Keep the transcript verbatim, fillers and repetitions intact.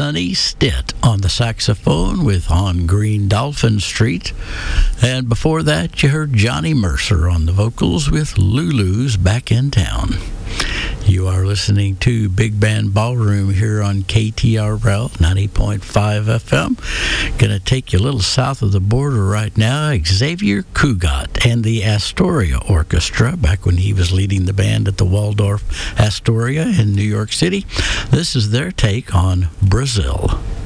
Sonny Stitt on the saxophone with On Green Dolphin Street. And before that, you heard Johnny Mercer on the vocals with Lulu's Back in Town. You are listening to Big Band Ballroom here on K T R L ninety point five F M. Going to take you a little south of the border right now. Xavier Cugat and the Astoria Orchestra, back when he was leading the band at the Waldorf Astoria in New York City. This is their take on Brazil.